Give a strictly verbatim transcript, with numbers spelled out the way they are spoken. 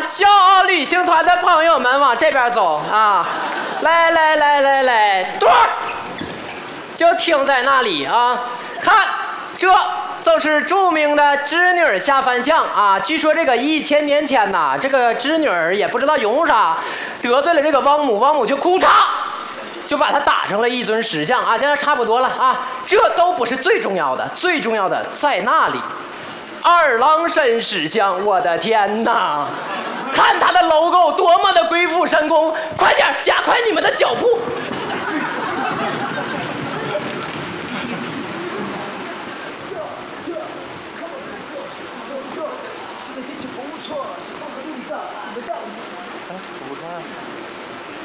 小奥旅行团的朋友们往这边走啊！来来来来来，对，就停在那里啊！看，这就是著名的织女下凡像啊！据说这个一千年前呐，这个织女也不知道用啥，得罪了这个王母，王母就哭嚓，就把他打成了一尊石像啊！现在差不多了啊，这都不是最重要的，最重要的在那里。二郎神石像，我的天哪！看他的 logo 多么的鬼斧神工，快点加快你们的脚步！